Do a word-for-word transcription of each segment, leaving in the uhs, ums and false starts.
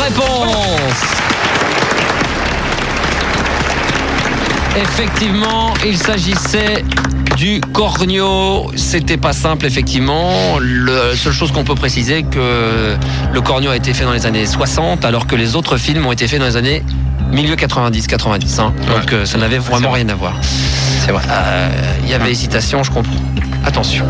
réponse. Effectivement, il s'agissait du corneau. C'était pas simple, effectivement. La seule chose qu'on peut préciser, que le corneau a été fait dans les années soixante, alors que les autres films ont été faits dans les années milieu quatre-vingt-dix quatre-vingt-dix. Hein. Donc ouais. euh, ça n'avait vraiment rien à voir. C'est vrai. Il euh, y avait hésitation, je comprends. Attention.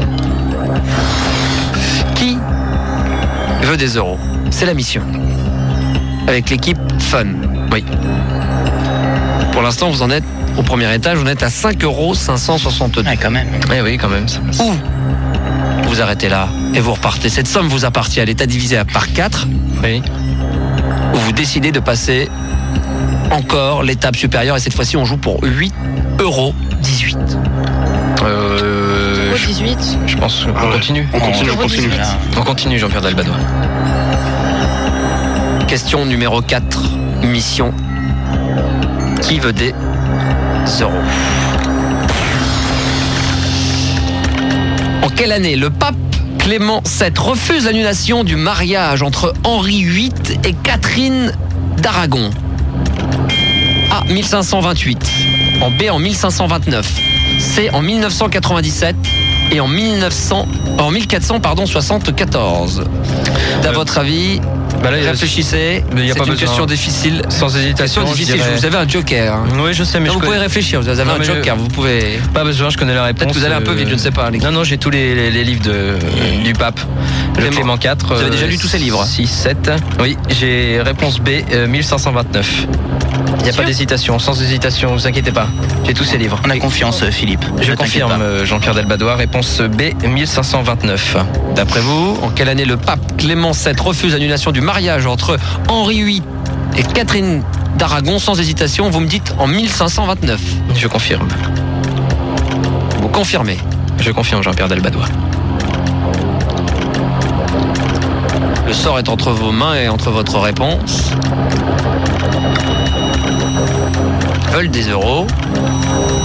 Qui veut des euros? C'est la mission. Avec l'équipe Fun. Oui. Pour l'instant, vous en êtes au premier étage, vous êtes à cinq euros cinq cent soixante-deux. Ouais, quand même. Eh oui, quand même. Ou vous arrêtez là et vous repartez. Cette somme vous appartient. Elle est à diviser par quatre. Oui. Ou vous décidez de passer encore l'étape supérieure et cette fois-ci on joue pour huit euros dix-huit. Euh, dix-huit. Je, je pense qu'on Ah ouais. continue. On continue, on continue. On continue, Jean-Pierre Delbadois. Question numéro quatre. Mission. Qui veut des euros? En quelle année le pape Clément sept refuse l'annulation du mariage entre Henri huit et Catherine d'Aragon? A. mille cinq cent vingt-huit. En B. En mille cinq cent vingt-neuf. C. En mille neuf cent quatre-vingt-dix-sept. Et en mille neuf cents, en mille quatre cents pardon, soixante-quatorze. D'à Ouais. votre avis, Bah là, réfléchissez. mais y a C'est pas une besoin. question difficile. Sans hésitation, Question difficile. je dirais... Vous avez un joker. Hein. Oui, je sais, mais Non, je vous connais... pouvez réfléchir. Vous avez Non, un mais joker. je- Vous pouvez. Pas besoin, je connais la réponse. Peut-être que vous allez un peu vite, je ne sais pas. Non, non, j'ai tous les, les, les livres de, du pape. Le Clément. Clément quatre. Vous avez déjà lu tous ces livres? six, sept. Oui, j'ai réponse B, euh, mille cinq cent vingt-neuf. Il n'y a Sûr pas d'hésitation, sans hésitation, ne vous inquiétez pas. J'ai tous ces livres. On a confiance, Philippe. Je Ne t'inquiète confirme, pas. euh, Jean-Pierre Delbadois, réponse B, mille cinq cent vingt-neuf. D'après vous, en quelle année le pape Clément sept refuse l'annulation du mariage entre Henri huit et Catherine d'Aragon? Sans hésitation, vous me dites en mille cinq cent vingt-neuf. Je confirme. Vous confirmez? Je confirme, Jean-Pierre Delbadois. Le sort est entre vos mains et entre votre réponse. Veulent des euros.